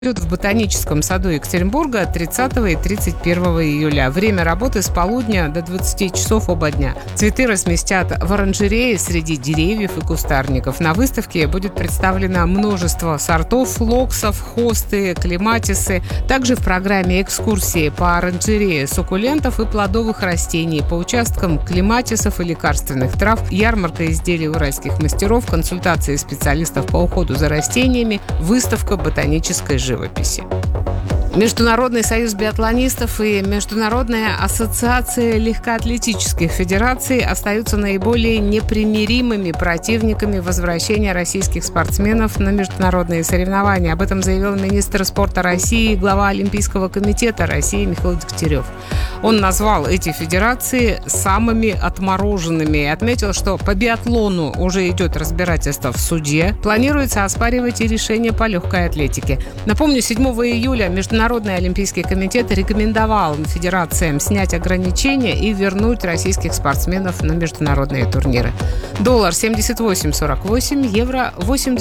В ботаническом саду Екатеринбурга 30 и 31 июля. Время работы с полудня до 20 часов оба дня. Цветы разместят в оранжерее среди деревьев и кустарников. На выставке будет представлено множество сортов флоксов, хосты, клематисы. Также в программе экскурсии по оранжерее суккулентов и плодовых растений, по участкам клематисов и лекарственных трав, ярмарка изделий уральских мастеров, консультации специалистов по уходу за растениями, выставка ботанической живописи. Международный союз биатлонистов и Международная ассоциация легкоатлетических федераций остаются наиболее непримиримыми противниками возвращения российских спортсменов на международные соревнования. Об этом заявил министр спорта России и глава Олимпийского комитета России Михаил Дегтярев. Он назвал эти федерации самыми отмороженными и отметил, что по биатлону уже идет разбирательство в суде. Планируется оспаривать и решение по легкой атлетике. Напомню, 7 июля Международный олимпийский комитет рекомендовал федерациям снять ограничения и вернуть российских спортсменов на международные турниры. Доллар 78.48, евро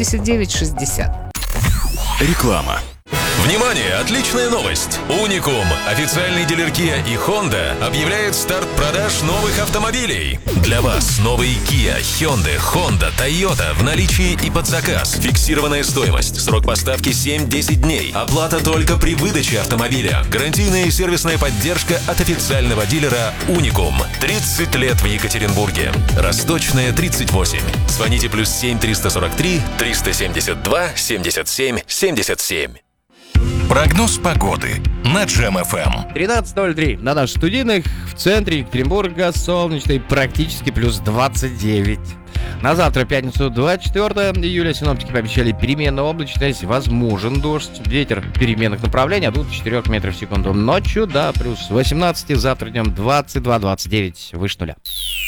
89.60. Реклама. Внимание! Отличная новость! Unicum, официальный дилер Kia и Honda, объявляет старт продаж новых автомобилей. Для вас новые Kia, Hyundai, Honda, Toyota в наличии и под заказ. Фиксированная стоимость, срок поставки 7-10 дней. Оплата только при выдаче автомобиля. Гарантийная и сервисная поддержка от официального дилера Unicum. 30 лет в Екатеринбурге. Росточная, 38. Звоните +7 343 372 77 77. Прогноз погоды на Джем-ФМ. 13:03 на наших студийных. В центре Екатеринбурга солнечно и практически +29. На завтра, пятницу, 24 июля, синоптики пообещали переменную облачность, возможен дождь, ветер переменных направлений от 2 до 4 метров в секунду. Ночью до +18, завтра днем 22-29, выше нуля.